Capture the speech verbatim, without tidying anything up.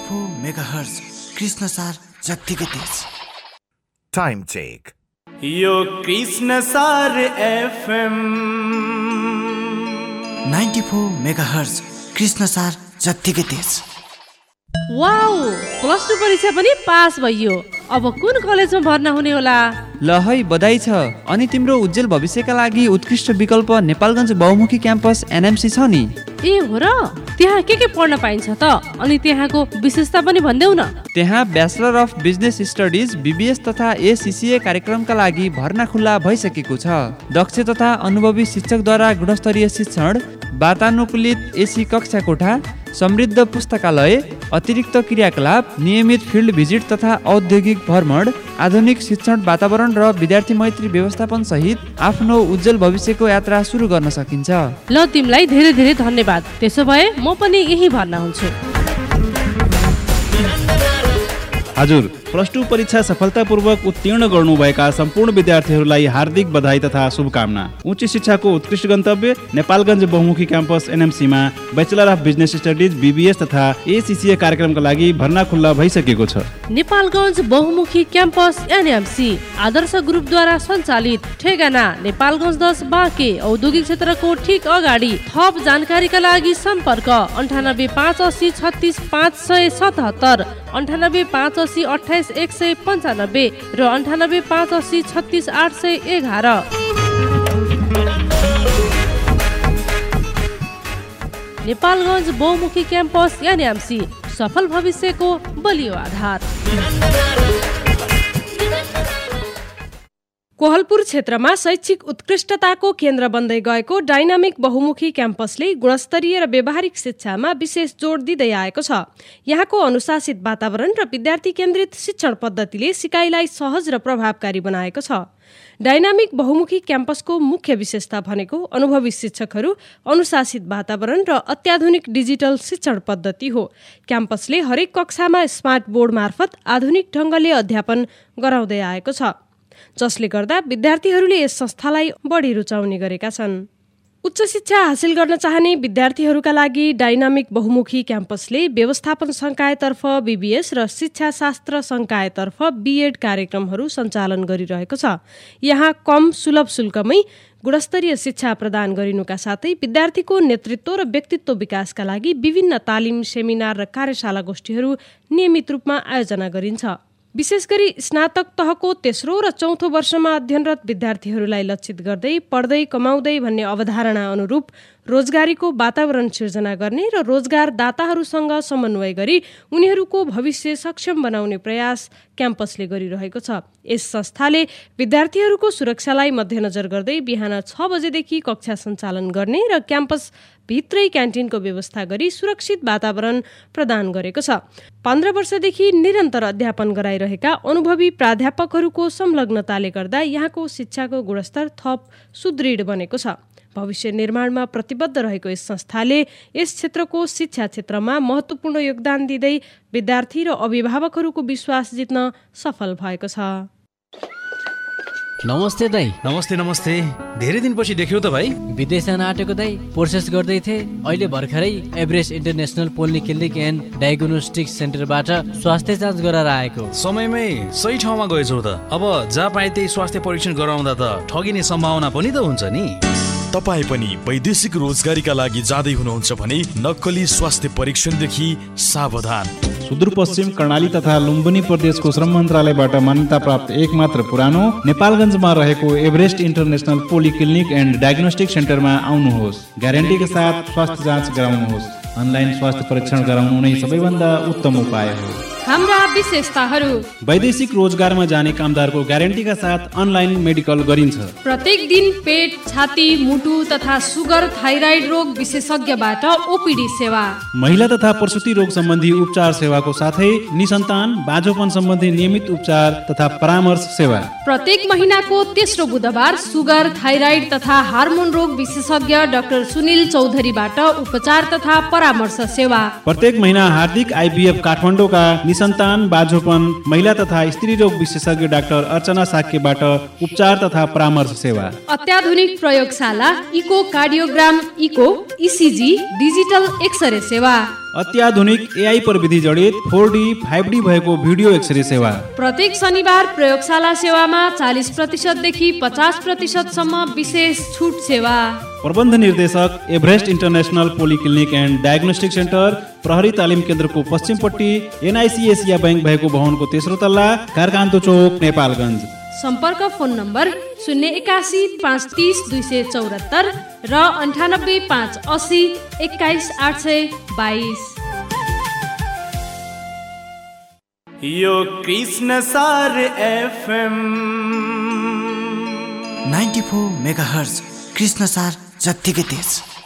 ninety-four megahertz Krishna सार जत्तिकै तेज। Time check. यो कृष्ण सार एफएम ninety-four megahertz कृष्ण सार जत्तिकै तेज। वाउ, प्लस टू परीक्षा पनि पास भइयो। अब कुन कलेजमा भर्ना हुने होला? ल है, बधाई छ। अनि तिम्रो उज्जवल भविष्यका लागि उत्कृष्ट विकल्प नेपालगञ्ज बहुमुखी क्याम्पस एनएमसी छ नि। ए हो र? त्यहाँ के के पढ्न पाइन्छ त? अनि त्यहाँको विशेषता पनि भन्देऊ न। त्यहाँ bachelor of business studies BBS तथा एसीसीए कार्यक्रमका लागि भर्ना खुल्ला भइसकेको छ। दक्ष तथा अनुभवी शिक्षकद्वारा गुणस्तरीय शिक्षण, वातानुकूलित एसी कक्षा कोठा, समृद्ध पुस्तकालय, अतिरिक्त क्रियाकलाप, नियमित फिल्ड भिजिट तथा औद्योगिक भ्रमण, आधुनिक शिक्षण वातावरण र विद्यार्थी मैत्री व्यवस्थापन सहित आफ्नो उज्जवल भविष्यको यात्रा सुरु गर्न सकिन्छ। ल, तिमीलाई धेरै धेरै धन्यवाद। त्यसो भए म पनि यही भर्ना हुन्छु। हजुर, प्लस टू परीक्षा सफलतापूर्वक उत्तीर्ण गर्नुभएका सम्पूर्ण विद्यार्थीहरूलाई हार्दिक बधाई तथा शुभकामना। उच्च शिक्षाको उत्कृष्ट गन्तव्य नेपालगञ्ज बहुमुखी campus एनएमसीमा bachelor of business studies BBS तथा एसीसीए कार्यक्रमका लागि भर्ना खुल्ला भइसकेको छ। नेपालगञ्ज बहुमुखी क्याम्पस एनएमसी आदर्श ग्रुपद्वारा सञ्चालित, ठेगाना नेपालगञ्ज दस बाँके, औद्योगिक क्षेत्रको ठीक अगाडि। थप जानकारीका लागि सम्पर्क अन्ठानब्बे पाँच असी छत्तिस पाँच सय सतहत्तर, अन्ठानब्बे पाँच असी अठाइस एक सय पन्चानब्बे र अन्ठानब्बे पाँच असी छत्तिस आठ सय एघार। नेपालगञ्ज बहुमुखी क्याम्पस एनएमसी, सफल भविष्यको बलियो आधार। कोहलपुर क्षेत्रमा शैक्षिक उत्कृष्टताको केन्द्र बन्दै गएको डाइनामिक बहुमुखी क्याम्पसले गुणस्तरीय र व्यावहारिक शिक्षामा विशेष जोड दिँदै आएको छ। यहाँको अनुशासित वातावरण र विद्यार्थी केन्द्रित शिक्षण पद्धतिले सिकाइलाई सहज र प्रभावकारी बनाएको छ। डाइनामिक बहुमुखी क्याम्पसको मुख्य विशेषता भनेको अनुभवी शिक्षकहरू, अनुशासित वातावरण र अत्याधुनिक डिजिटल शिक्षण पद्धति हो। क्याम्पसले हरेक कक्षामा स्मार्ट बोर्ड मार्फत आधुनिक ढङ्गले अध्यापन गराउँदै आएको छ, जसले गर्दा विद्यार्थीहरूले यस संस्थालाई बढी रुचाउने गरेका छन्। उच्च शिक्षा हासिल गर्न चाहने विद्यार्थीहरूका लागि डाइनामिक बहुमुखी क्याम्पसले व्यवस्थापन संकायतर्फ बीबीएस र शिक्षा शास्त्र संकायतर्फ बीएड कार्यक्रमहरू सञ्चालन गरिरहेको छ। यहाँ कम सुलभ शुल्कमै गुणस्तरीय शिक्षा प्रदान गरिनुका साथै विद्यार्थीको नेतृत्व र व्यक्तित्व विकासका लागि विभिन्न तालिम, सेमिनार र कार्यशाला गोष्ठीहरू नियमित रूपमा आयोजना गरिन्छ। विशेष गरी स्नातक तहको तेस्रो र चौथो वर्षमा अध्ययनरत विद्यार्थीहरूलाई लक्षित गर्दै पढ्दै कमाउँदै भन्ने अवधारणा अनुरूप रोजगारीको वातावरण सिर्जना गर्ने र रोजगारदाताहरूसँग समन्वय गरी उनीहरूको भविष्य सक्षम बनाउने प्रयास क्याम्पसले गरिरहेको छ। यस संस्थाले विद्यार्थीहरूको सुरक्षालाई मध्यनजर गर्दै बिहान छ बजेदेखि कक्षा सञ्चालन गर्ने र क्याम्पस भित्रै क्यान्टिनको व्यवस्था गरी सुरक्षित वातावरण प्रदान गरेको छ। पन्ध्र वर्षदेखि निरन्तर अध्यापन गराइरहेका अनुभवी प्राध्यापकहरूको संलग्नताले गर्दा यहाँको शिक्षाको गुणस्तर थप सुदृढ बनेको छ। भविष्य निर्माणमा प्रतिबद्ध रहेको यस संस्थाले यस क्षेत्रको शिक्षा क्षेत्रमा महत्त्वपूर्ण योगदान दिँदै विद्यार्थी र अभिभावकहरूको विश्वास जित्न सफल भएको छ। नमस्ते दाइ। नमस्ते नमस्ते, धेरै दिनपछि देख्यौ त भाइ। विदेश जान आँटेको दाइ, प्रोसेस गर्दै थिए। अहिले भर्खरै Everest international polyclinic and diagnostic सेन्टरबाट स्वास्थ्य जाँच गराएर आएको। समयमै सही ठाउँमा गएछौ त। अब जहाँ पाए त्यही स्वास्थ्य परीक्षण गराउँदा त ठगिने सम्भावना पनि त हुन्छ नि। तपाईँ पनि वैदेशिक रोजगारीका लागि जाँदै हुनुहुन्छ भने नक्कली स्वास्थ्य परीक्षणदेखि सावधान। सुदूरपश्चिम कर्णाली तथा लुम्बिनी प्रदेशको श्रम मन्त्रालयबाट मान्यता प्राप्त एकमात्र पुरानो नेपालगञ्जमा रहेको Everest international polyclinic and diagnostic सेन्टरमा आउनुहोस्। ग्यारेन्टीका साथ स्वास्थ्य जाँच गराउनुहोस्। अनलाइन स्वास्थ्य परीक्षण गराउनु नै सबैभन्दा उत्तम उपाय हो। हाम्रा विशेषताहरू: वैदेशिक रोजगारमा जाने कामदारको ग्यारेन्टीका साथ अनलाइन मेडिकल गरिन्छ। प्रत्येक दिन पेट, छाती, मुटु तथा सुगर, थाइराइड रोग विशेषज्ञबाट ओपीडी सेवा। महिला तथा प्रसुति रोग सम्बन्धी उपचार सेवाको साथै निसन्तान बाँझोपन सम्बन्धी नियमित उपचार तथा परामर्श सेवा। प्रत्येक महिनाको तेस्रो बुधबार सुगर, थाइराइड तथा हार्मोन रोग विशेषज्ञ डाक्टर सुनिल चौधरीबाट उपचार तथा परामर्श सेवा। प्रत्येक महिना हार्दिक आइभीएफ काठमाडौँका निसन्तान बाँझोपन महिला तथा स्त्री रोग विशेषज्ञ डाक्टर अर्चना साक्यबाट उपचार तथा परामर्श सेवा। अत्याधुनिक प्रयोगशाला, eco cardiogram, eco, ECG, digital x-ray सेवा। अत्याधुनिक एआई प्रविधि जडित फोर डी फाइभ डी भएको भिडियो एक्सरे सेवा। प्रत्येक शनिबार प्रयोगशाला सेवामा चालिस प्रतिशतदेखि पचास प्रतिशतसम्म विशेष छुट सेवा। प्रबन्ध निर्देशक Everest international polyclinic and diagnostic centre, प्रहरी तालिम केन्द्रको पश्चिमपट्टि, एनआइसी एसिया बैंक भएको भवनको तेस्रो तल्ला, कारकान्तो चौक, नेपालगञ्ज। सम्पर्क फोन नम्बर शून्य एकासी पाँच तिस दुई सय चौरात्तर र अन्ठानब्बे पाँच असी एक्काइस आठ सय बाइस। यो कृष्ण सार FM ninety four mega hertz Krishna सार जत्तिकै तेज।